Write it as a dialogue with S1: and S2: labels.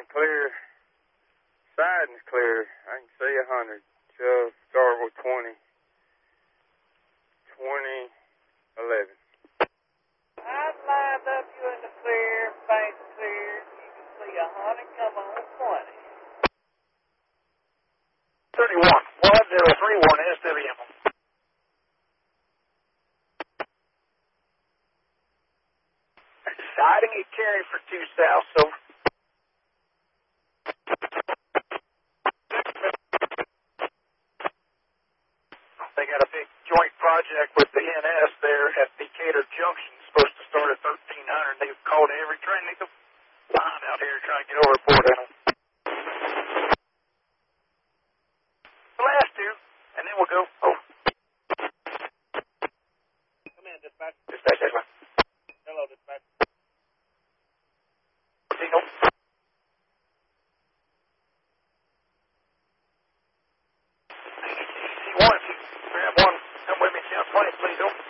S1: and clear. Siding's clear. I can see 100. Just start with 20. 20, 11.
S2: I've lined up you in the clear, bank clear. You can see 100 come on 20.
S3: 31, 1031 SWM. Siding and carry for 2 south, so they got a big joint project with the NS there at Decatur Junction. Supposed to start at 1300. They've called every train they can find out here trying to get over Port Allen. The last 2, and then we'll go. Oh.
S2: Come in, dispatch.
S3: Dispatch, that's right.
S2: Hello, dispatch.
S3: Signal. One, if you grab one, come with me, South 20, please.